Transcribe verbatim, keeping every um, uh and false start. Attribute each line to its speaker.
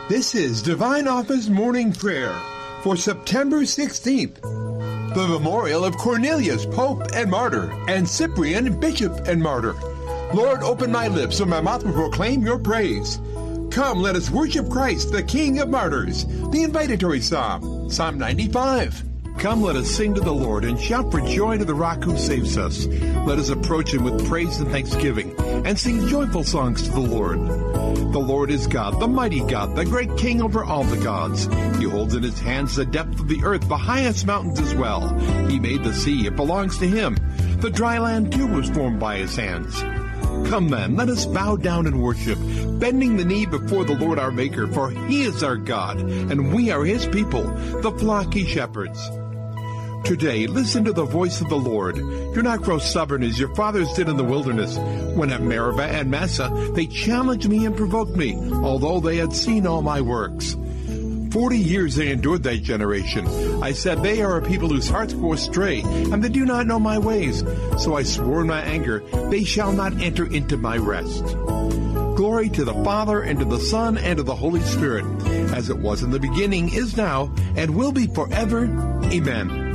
Speaker 1: This is Divine Office Morning Prayer for September sixteenth, the memorial of Cornelius, Pope and Martyr, and Cyprian, Bishop and Martyr. Lord, open my lips so my mouth will proclaim your praise. Come, let us worship Christ, the King of Martyrs. The invitatory psalm, Psalm ninety-five. Come, let us sing to the Lord and shout for joy to the rock who saves us. Let us approach him with praise and thanksgiving and sing joyful songs to the Lord. The Lord is God, the mighty God, the great King over all the gods. He holds in his hands the depth of the earth, the highest mountains as well. He made the sea, it belongs to him. The dry land too was formed by his hands. Come then, let us bow down and worship, bending the knee before the Lord our Maker, for he is our God, and we are his people, the flock he shepherds. Today, listen to the voice of the Lord. Do not grow stubborn as your fathers did in the wilderness, when at Meribah and Massah they challenged me and provoked me, although they had seen all my works. Forty years they endured that generation. I said, they are a people whose hearts go astray, and they do not know my ways. So I swore in my anger, they shall not enter into my rest. Glory to the Father, and to the Son, and to the Holy Spirit, as it was in the beginning, is now, and will be forever. Amen.